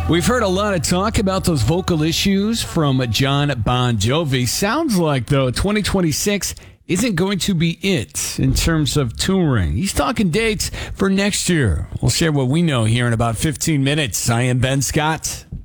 We've heard a lot of talk about those vocal issues from John Bon Jovi. Sounds like, though, 2026 isn't going to be it in terms of touring. He's talking dates for next year. We'll share what we know here in about 15 minutes. I am Ben Scott.